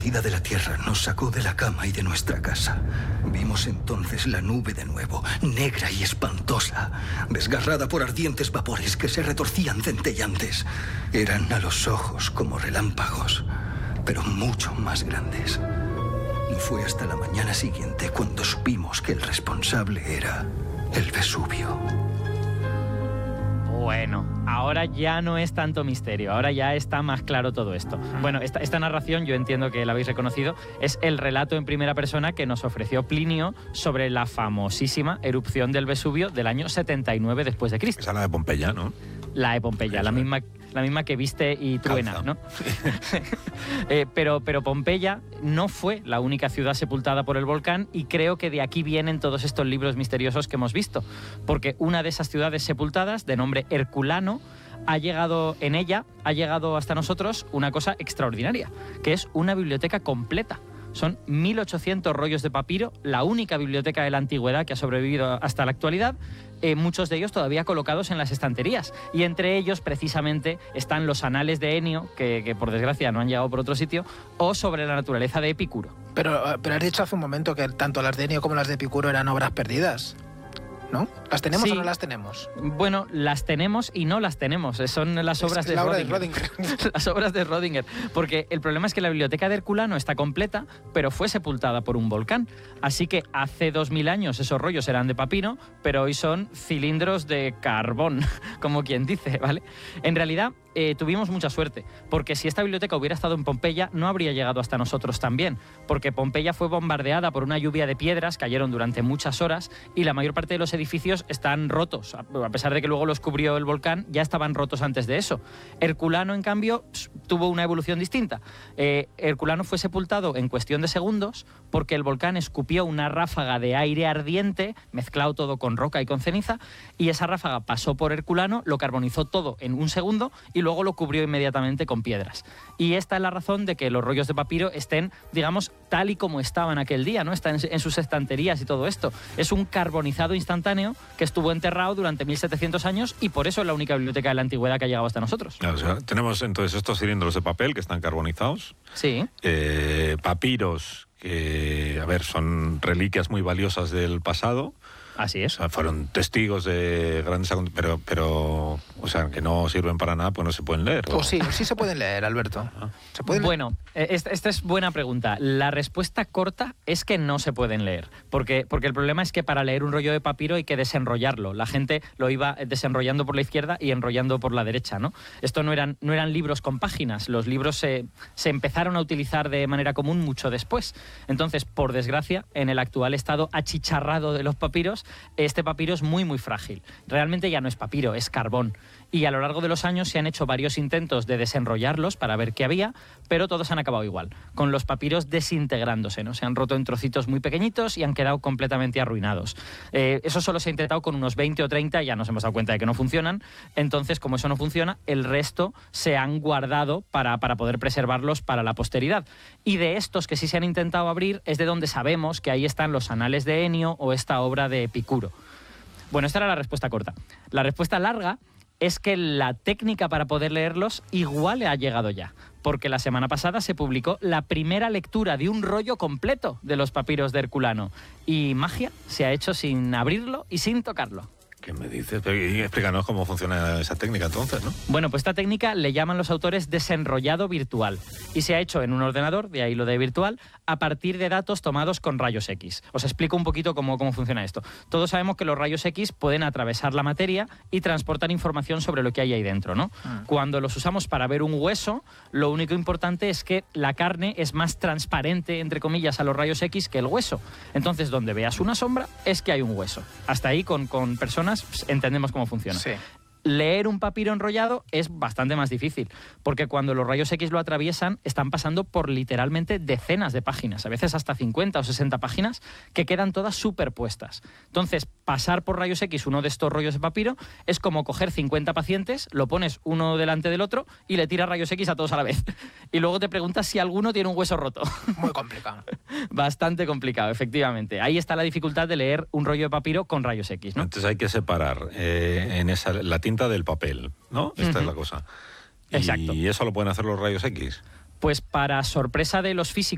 de la tierra nos sacó de la cama y de nuestra casa. Vimos entonces la nube de nuevo, negra y espantosa, desgarrada por ardientes vapores que se retorcían centellantes. Eran a los ojos como relámpagos, pero mucho más grandes. Y fue hasta la mañana siguiente cuando supimos que el responsable era el Vesubio. Bueno, ahora ya no es tanto misterio, ahora ya está más claro todo esto. Bueno, esta narración, yo entiendo que la habéis reconocido, es el relato en primera persona que nos ofreció Plinio sobre la famosísima erupción del Vesubio del año 79 después de Cristo. Esa es la de Pompeya, ¿no? La de Pompeya, la misma que viste y truena, ¿no? Pero Pompeya no fue la única ciudad sepultada por el volcán y creo que de aquí vienen todos estos libros misteriosos que hemos visto, porque una de esas ciudades sepultadas, de nombre Herculano, ha llegado hasta nosotros una cosa extraordinaria, que es una biblioteca completa. Son 1.800 rollos de papiro, la única biblioteca de la antigüedad que ha sobrevivido hasta la actualidad, muchos de ellos todavía colocados en las estanterías. Y entre ellos, precisamente, están los anales de Enio, que por desgracia no han llegado por otro sitio, o sobre la naturaleza de Epicuro. Pero has dicho hace un momento que tanto las de Enio como las de Epicuro eran obras perdidas, ¿no? ¿Las tenemos sí. o no las tenemos? Bueno, las tenemos y no las tenemos. Son las obras de Rödinger. Las obras de Rödinger. Porque el problema es que la biblioteca de Herculano está completa, pero fue sepultada por un volcán. Así que hace 2000 años esos rollos eran de papiro, pero hoy son cilindros de carbón, como quien dice, ¿vale? En realidad, tuvimos mucha suerte, porque si esta biblioteca hubiera estado en Pompeya, no habría llegado hasta nosotros también, porque Pompeya fue bombardeada por una lluvia de piedras, cayeron durante muchas horas, y la mayor parte de los edificios están rotos. A pesar de que luego los cubrió el volcán, ya estaban rotos antes de eso. Herculano, en cambio, tuvo una evolución distinta. Herculano fue sepultado en cuestión de segundos, porque el volcán escupió una ráfaga de aire ardiente, mezclado todo con roca y con ceniza, y esa ráfaga pasó por Herculano, lo carbonizó todo en un segundo, y luego lo cubrió inmediatamente con piedras. Y esta es la razón de que los rollos de papiro estén, digamos, tal y como estaban aquel día, ¿no? Están en sus estanterías y todo esto. Es un carbonizado instantáneo que estuvo enterrado durante 1700 años y por eso es la única biblioteca de la antigüedad que ha llegado hasta nosotros. O sea, tenemos entonces estos cilindros de papel que están carbonizados. Sí. Papiros que, a ver, son reliquias muy valiosas del pasado. Así es. O sea, fueron testigos de grandes pero o sea, que no sirven para nada, pues no se pueden leer. Pues sí se pueden leer, Alberto. ¿Se pueden leer? Bueno, esta es buena pregunta. La respuesta corta es que no se pueden leer, porque el problema es que para leer un rollo de papiro hay que desenrollarlo. La gente lo iba desenrollando por la izquierda y enrollando por la derecha, ¿no? Esto no eran libros con páginas. Los libros se empezaron a utilizar de manera común mucho después. Entonces, por desgracia, en el actual estado achicharrado de los papiros, este papiro es muy, muy frágil. Realmente ya no es papiro, es carbón. Y a lo largo de los años se han hecho varios intentos de desenrollarlos para ver qué había, pero todos han acabado igual, con los papiros desintegrándose, ¿no? Se han roto en trocitos muy pequeñitos y han quedado completamente arruinados. Eso solo se ha intentado con unos 20 o 30, ya nos hemos dado cuenta de que no funcionan. Entonces, como eso no funciona, el resto se han guardado para poder preservarlos para la posteridad. Y de estos que sí se han intentado abrir es de donde sabemos que ahí están los anales de Enio o esta obra de Epicuro. Bueno, esta era la respuesta corta. La respuesta larga es que la técnica para poder leerlos igual ha llegado ya, porque la semana pasada se publicó la primera lectura de un rollo completo de los papiros de Herculano. Y magia se ha hecho sin abrirlo y sin tocarlo. ¿Qué me dices? Pero, y explícanos cómo funciona esa técnica entonces, ¿no? Bueno, pues esta técnica le llaman los autores desenrollado virtual y se ha hecho en un ordenador, de ahí lo de virtual, a partir de datos tomados con rayos X. Os explico un poquito cómo funciona esto. Todos sabemos que los rayos X pueden atravesar la materia y transportar información sobre lo que hay ahí dentro, ¿no? Cuando los usamos para ver un hueso, lo único importante es que la carne es más transparente, entre comillas, a los rayos X que el hueso. Entonces, donde veas una sombra, es que hay un hueso. Hasta ahí, con personas, pues, entendemos cómo funciona. Sí. Leer un papiro enrollado es bastante más difícil, porque cuando los rayos X lo atraviesan, están pasando por literalmente decenas de páginas, a veces hasta 50 o 60 páginas, que quedan todas superpuestas. Entonces, pasar por rayos X uno de estos rollos de papiro es como coger 50 pacientes, lo pones uno delante del otro y le tiras rayos X a todos a la vez. Y luego te preguntas si alguno tiene un hueso roto. Muy complicado. Bastante complicado, efectivamente. Ahí está la dificultad de leer un rollo de papiro con rayos X, ¿no? Entonces hay que separar la tinta del papel, ¿no? Esta es la cosa. Exacto. ¿Y eso lo pueden hacer los rayos X? Pues para sorpresa de los físicos,